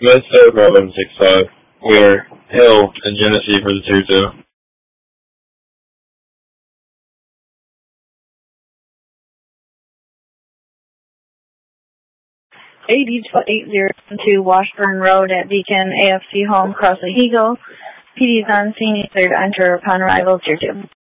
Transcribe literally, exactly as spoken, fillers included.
Minnesota eleven six five. We're Hill and Genesee for the two two. eighty zero two Washburn Road at Beacon, A F C home, Cross Eagle. P D is on scene, clear to enter upon arrival, tier two.